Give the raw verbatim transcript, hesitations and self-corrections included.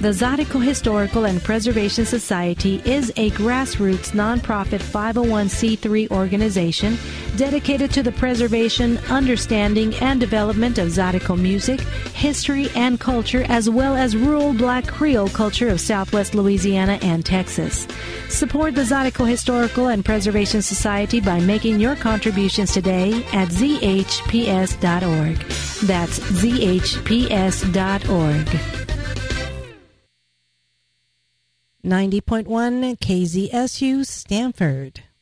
The Zydeco Historical and Preservation Society is a grassroots nonprofit five oh one c three organization dedicated to the preservation, understanding, and development of Zydeco music, history, and culture, as well as rural Black Creole culture of Southwest Louisiana and Texas. Support the Zydeco Historical and Preservation Society by making your contributions today at z h p s dot org. That's z h p s dot org. ninety point one K Z S U Stanford.